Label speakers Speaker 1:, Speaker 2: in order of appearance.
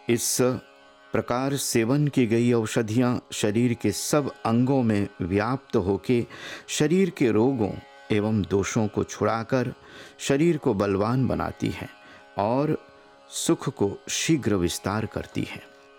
Speaker 1: इस प्रकार सेवन की गई औषधियाँ शरीर के सब अंगों में व्याप्त होके शरीर के रोगों एवं दोषों को छुड़ाकर शरीर को बलवान बनाती हैं और सुख को शीघ्र विस्तार करती हैं।